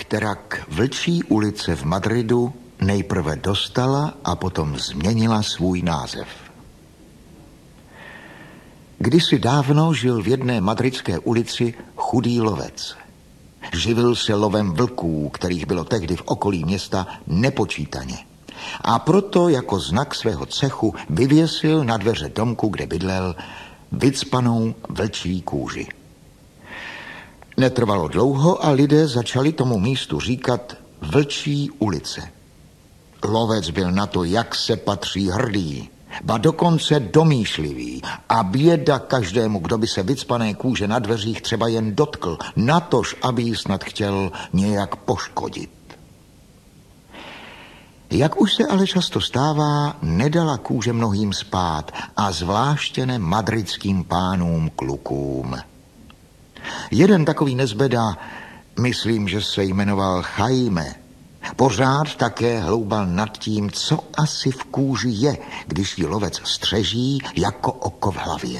kterak Vlčí ulice v Madridu nejprve dostala a potom změnila svůj název. Kdysi dávno žil v jedné madridské ulici chudý lovec. Živil se lovem vlků, kterých bylo tehdy v okolí města nepočítaně. A proto jako znak svého cechu vyvěsil na dveře domku, kde bydlel, vycpanou vlčí kůži. Netrvalo dlouho a lidé začali tomu místu říkat Vlčí ulice. Lovec byl na to, jak se patří, hrdý, ba dokonce domýšlivý, a běda každému, kdo by se vycpané kůže na dveřích třeba jen dotkl, natož, aby ji snad chtěl nějak poškodit. Jak už se ale často stává, nedala kůže mnohým spát, a zvláště ne madridským pánům klukům. Jeden takový nezbeda, myslím, že se jmenoval Jaime, pořád také hloubal nad tím, co asi v kůži je, když ji lovec střeží jako oko v hlavě.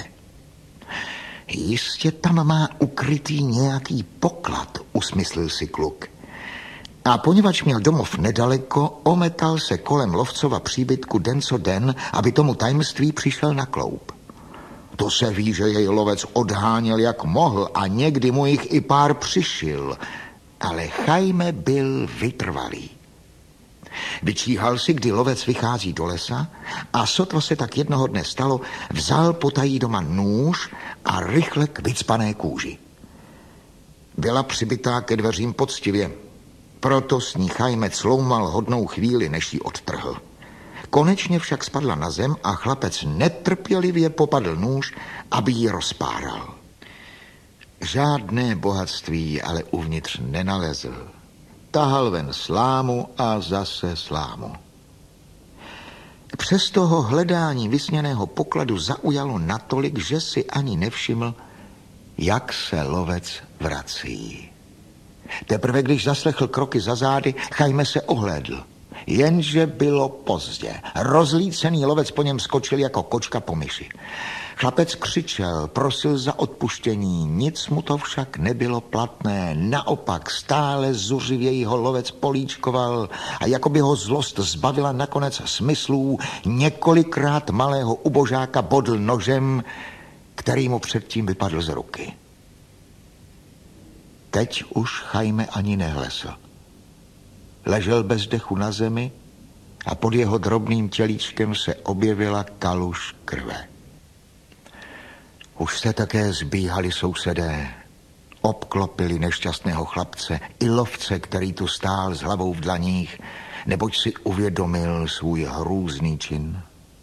Jistě tam má ukrytý nějaký poklad, usmyslil si kluk. A poněvadž měl domov nedaleko, ometal se kolem lovcova příbytku den co den, aby tomu tajemství přišel na kloup. To se ví, že jej lovec odháněl jak mohl a někdy mu jich i pár přišil, ale Jaime byl vytrvalý. Vyčíhal si, kdy lovec vychází do lesa, a sotva se tak jednoho dne stalo, vzal potají doma nůž a rychle k vycpané kůži. Byla přibitá ke dveřím poctivě, proto s ní Jaime cloumal hodnou chvíli, než ji odtrhl. Konečně však spadla na zem a chlapec netrpělivě popadl nůž, aby ji rozpáral. Žádné bohatství ale uvnitř nenalezl. Tahal ven slámu a zase slámu. Přesto ho hledání vysněného pokladu zaujalo natolik, že si ani nevšiml, jak se lovec vrací. Teprve když zaslechl kroky za zády, Jaime se ohlédl. Jenže bylo pozdě. Rozlícený lovec po něm skočil jako kočka po myši. Chlapec křičel, prosil za odpuštění, nic mu to však nebylo platné. Naopak stále zuřivěji ho lovec políčkoval a jako by ho zlost zbavila nakonec smyslů, několikrát malého ubožáka bodl nožem, který mu předtím vypadl z ruky. Teď už Jaime ani nehlesl. Ležel bez dechu na zemi a pod jeho drobným tělíčkem se objevila kaluž krve. Už se také zbíhali sousedé. Obklopili nešťastného chlapce i lovce, který tu stál s hlavou v dlaních, neboť si uvědomil svůj hrůzný čin.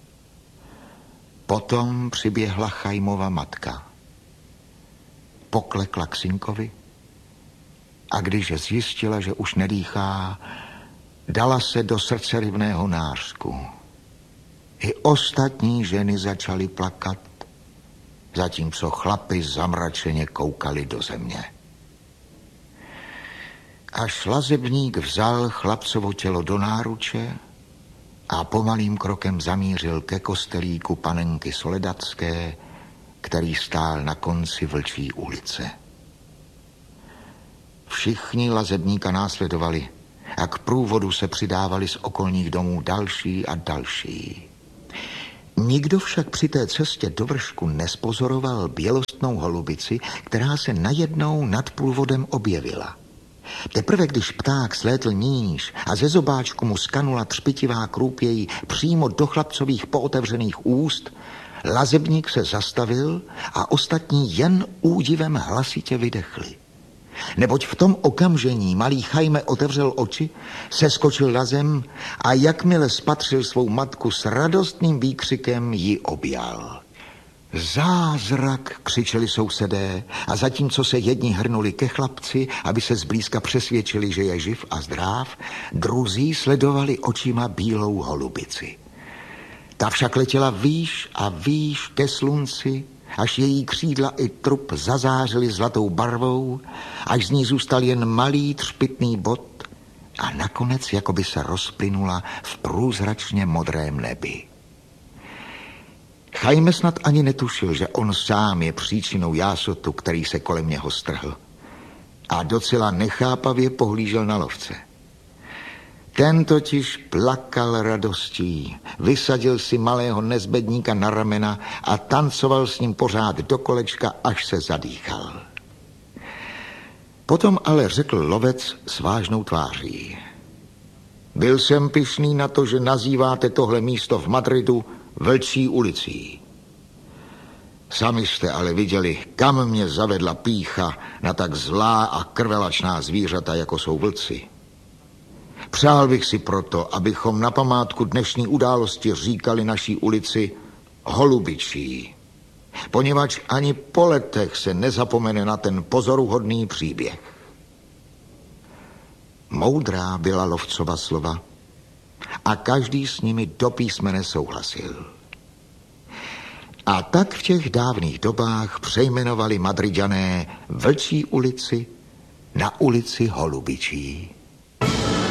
Potom přiběhla Jaimova matka. Poklekla k synkovi a když zjistila, že už nedýchá, dala se do srdceryvného nářku. I ostatní ženy začaly plakat, zatímco chlapi zamračeně koukali do země. Až lazebník vzal chlapcovo tělo do náruče a pomalým krokem zamířil ke kostelíku panenky Soledadské, který stál na konci Vlčí ulice. Všichni lazebníka následovali a k průvodu se přidávali z okolních domů další a další. Nikdo však při té cestě do vršku nespozoroval bělostnou holubici, která se najednou nad průvodem objevila. Teprve když pták slétl níž a ze zobáčku mu skanula třpitivá krůpěj přímo do chlapcových pootevřených úst, lazebník se zastavil a ostatní jen údivem hlasitě vydechli. Neboť v tom okamžení malý Jaime otevřel oči, seskočil na zem a jakmile spatřil svou matku s radostným výkřikem ji objal. Zázrak, křičeli sousedé a zatímco se jedni hrnuli ke chlapci, aby se zblízka přesvědčili, že je živ a zdrav, druzí sledovali očima bílou holubici. Ta však letěla výš a výš ke slunci, až její křídla i trup zazářily zlatou barvou, až z ní zůstal jen malý třpitný bod a nakonec jakoby se rozplynula v průzračně modrém nebi. Jaime snad ani netušil, že on sám je příčinou jásotu, který se kolem něho strhl. a docela nechápavě pohlížel na lovce. Ten totiž plakal radostí, vysadil si malého nezbedníka na ramena a tancoval s ním pořád do kolečka, až se zadýchal. Potom ale řekl lovec s vážnou tváří: byl jsem pyšný na to, že nazýváte tohle místo v Madridu Vlčí ulicí. Sami jste ale viděli, kam mě zavedla pýcha na tak zlá a krvelačná zvířata, jako jsou vlci. Přál bych si proto, abychom na památku dnešní události říkali naší ulici Holubičí, poněvadž ani po letech se nezapomene na ten pozoruhodný příběh. Moudrá byla lovcova slova a každý s nimi do písmene souhlasil. A tak v těch dávných dobách přejmenovali Madriďané Vlčí ulici na ulici Holubičí.